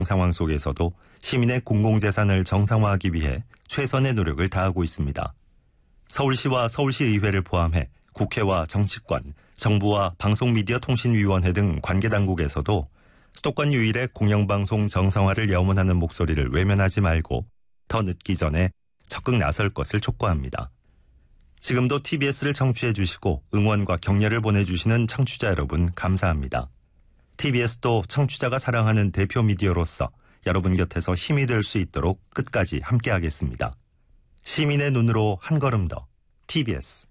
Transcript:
상황 속에서도 시민의 공공재산을 정상화하기 위해 최선의 노력을 다하고 있습니다. 서울시와 서울시의회를 포함해 국회와 정치권, 정부와 방송미디어통신위원회 등 관계당국에서도 수도권 유일의 공영방송 정상화를 염원하는 목소리를 외면하지 말고 더 늦기 전에 적극 나설 것을 촉구합니다. 지금도 TBS를 청취해 주시고 응원과 격려를 보내주시는 청취자 여러분 감사합니다. TBS도 청취자가 사랑하는 대표 미디어로서 여러분 곁에서 힘이 될 수 있도록 끝까지 함께하겠습니다. 시민의 눈으로 한 걸음 더 TBS